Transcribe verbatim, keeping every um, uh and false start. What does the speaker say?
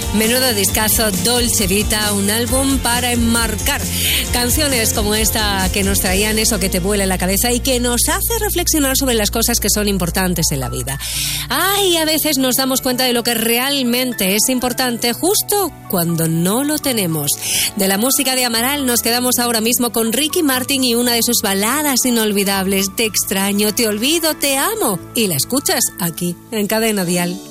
Menudo discazo, Dolce Vita, un álbum para enmarcar. Canciones como esta que nos traían eso que te vuela en la cabeza y que nos hace reflexionar sobre las cosas que son importantes en la vida. Ay, a veces nos damos cuenta de lo que realmente es importante justo cuando no lo tenemos. De la música de Amaral nos quedamos ahora mismo con Ricky Martin y una de sus baladas inolvidables, Te extraño, te olvido, te amo. Y la escuchas aquí, en Cadena Dial.